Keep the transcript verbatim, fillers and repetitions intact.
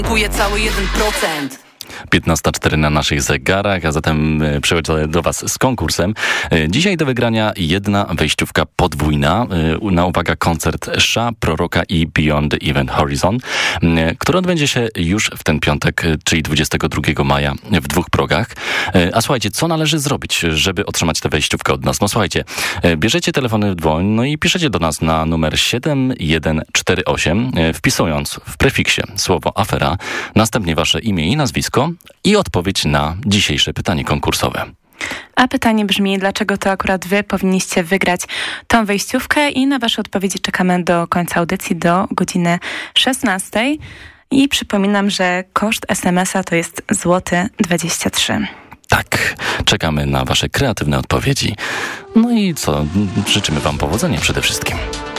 Dziękuję cały jeden procent. piętnasta cztery na naszych zegarach, a zatem przechodzę do Was z konkursem. Dzisiaj do wygrania jedna wejściówka podwójna na, uwaga, koncert Sha, Proroka i Beyond Event Horizon, który odbędzie się już w ten piątek, czyli dwudziestego drugiego maja w dwóch progach. A słuchajcie, co należy zrobić, żeby otrzymać tę wejściówkę od nas? No słuchajcie, bierzecie telefony w dłoń, no i piszecie do nas na numer siedem jeden cztery osiem, wpisując w prefiksie słowo afera, następnie Wasze imię i nazwisko i odpowiedź na dzisiejsze pytanie konkursowe. A pytanie brzmi, dlaczego to akurat wy powinniście wygrać tą wejściówkę i na wasze odpowiedzi czekamy do końca audycji, do godziny szesnastej. I przypominam, że koszt es em es a to jest złoty dwadzieścia trzy. Tak, czekamy na Wasze kreatywne odpowiedzi. No i co? Życzymy Wam powodzenia przede wszystkim.